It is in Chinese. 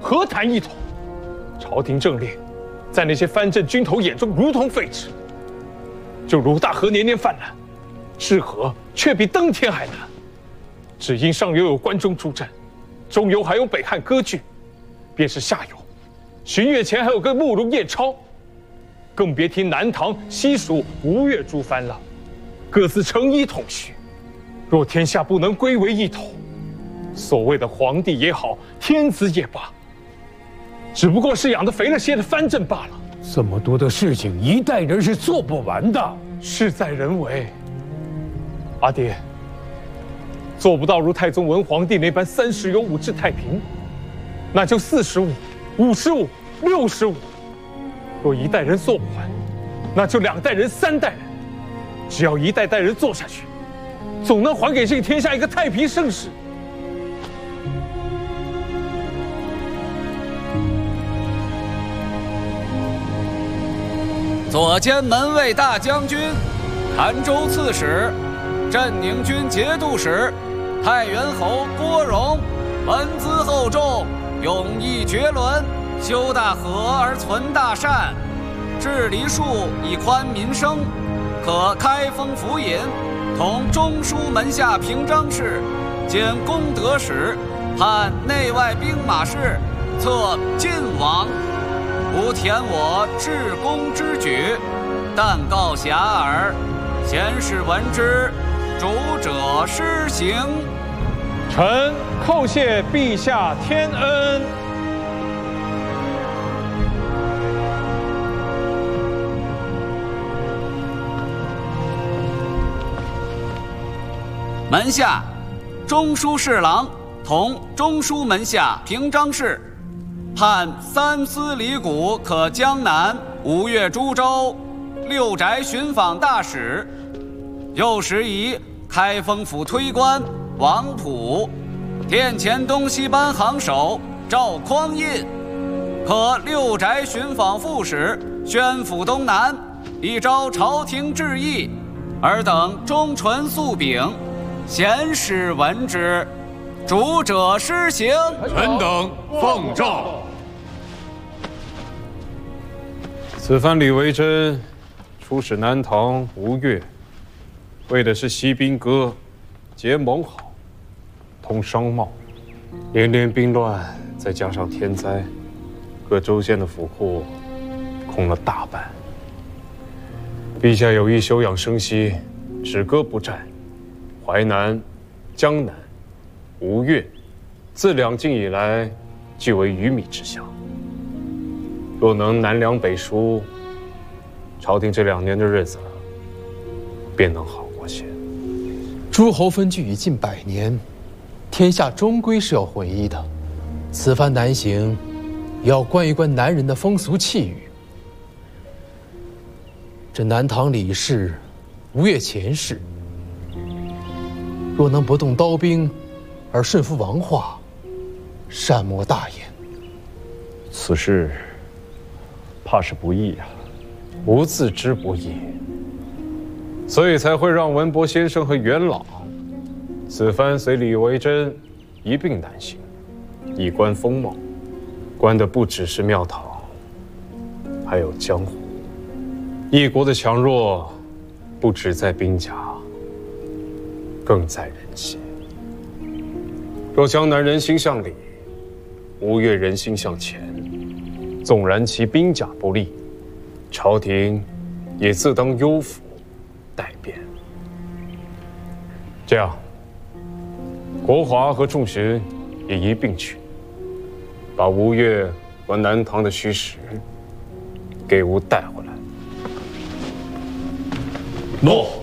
何谈一统？朝廷政令，在那些藩镇军头眼中如同废纸。就如大河年年泛滥，治河却比登天还难。只因上游有关中诸镇，中游还有北汉割据，便是下游，荀彧前还有个慕容彦超，更别提南唐、西蜀、吴越诸藩了，各自成一统绪。若天下不能归为一统，所谓的皇帝也好，天子也罢，只不过是养得肥了些的藩镇罢了。 这么多的事情，一代人是做不完的。 事在人为。阿爹，做不到如太宗文皇帝那般30有5治太平，那就45、55、65。若一代人做不完，那就2代人、3代人。只要一代代人做下去，总能还给这个天下一个太平盛世。 左监门卫大将军、潭州刺史、镇宁军节度使、太原侯郭荣，文资厚重，勇毅绝伦，修大河而存大善，治黎庶以宽民生，可开封府尹，同中书门下平章事，兼功德使，判内外兵马事，策晋王。吾填我至公之举，但告遐迩，贤士闻之，主者施行。 臣叩谢陛下天恩。 门下，中书侍郎同中书门下平章事。判3司礼谷可江南、吴越诸州6宅巡访大使，右拾遗开封府推官王溥，殿前东西班行首赵匡胤，可6宅巡访副使宣抚东南，以招朝廷致意，尔等忠纯素秉，贤士闻之，主者施行。 臣等奉诏。 此番李维真出使南唐、吴越，为的是息兵戈，结盟好，通商贸。连连兵乱，再加上天灾，各州县的府库空了大半。陛下有意休养生息，止戈不战，淮南、江南、吴越，自两晋以来，俱为鱼米之乡。若能南粮北输，朝廷这2年的日子便能好过些。 诸侯分据已近100年，天下终归是要混一的。此番南行，也要观一观南人的风俗气宇。这南唐李氏、吴越钱氏，若能不动刀兵，而顺服王化，善莫大焉。 此事怕是不易啊，吾自知不易，所以才会让文博先生和元朗此番随李维真一并南行，以观风貌。观的不只是庙堂，还有江湖。一国的强弱，不只在兵甲，更在人心。若江南人心向里，吴越人心向前，纵然其兵甲不利，朝廷也自当优抚待变。这样，国华和仲荀也一并去，把吴越和南唐的虚实给吾带回来。 诺。